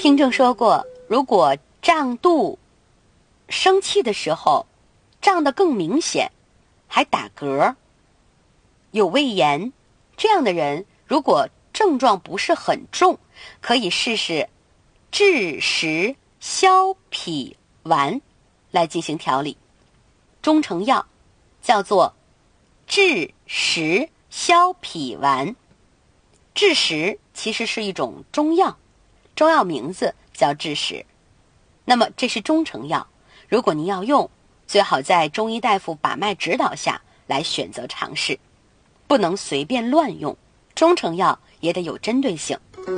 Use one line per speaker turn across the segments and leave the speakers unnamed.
听众说过，如果胀肚生气的时候胀得更明显，还打嗝，有胃炎，这样的人如果症状不是很重，可以试试炙石消痞丸来进行调理。中成药叫做炙石消痞丸。炙石其实是一种中药，中药名字叫炙石。那么这是中成药，如果您要用，最好在中医大夫把脉指导下来选择尝试，不能随便乱用，中成药也得有针对性。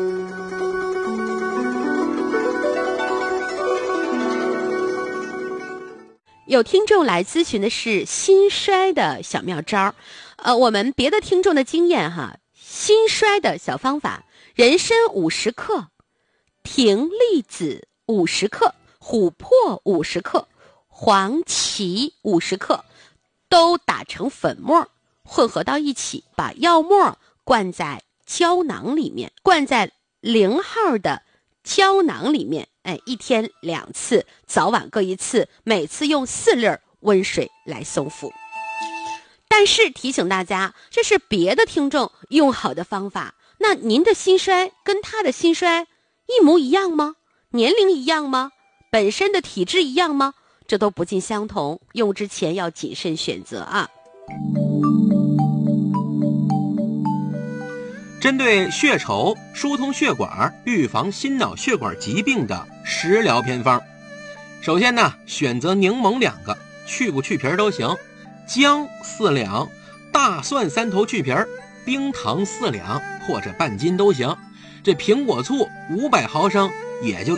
有听众来咨询的是心衰的小妙招，我们别的听众的经验哈，心衰的小方法：人参50克，葶苈子50克，琥珀50克，黄芪50克，都打成粉末，混合到一起，把药末灌在胶囊里面，灌在0号的胶囊里面，一天2次，早晚各1次，每次用4粒温水来送服。但是提醒大家，这是别的听众用好的方法，那您的心衰跟他的心衰一模一样吗？年龄一样吗？本身的体质一样吗？这都不尽相同，用之前要谨慎选择啊。
针对血稠、疏通血管、预防心脑血管疾病的食疗偏方，首先呢，选择柠檬2个，去不去皮都行，姜4两，大蒜3头去皮，冰糖4两或者半斤都行。这苹果醋500毫升也就